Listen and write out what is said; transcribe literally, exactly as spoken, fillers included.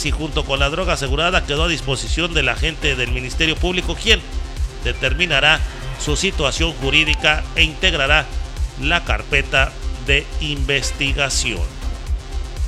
y junto con la droga asegurada quedó a disposición del agente del Ministerio Público, quien determinará su situación jurídica e integrará la carpeta de investigación.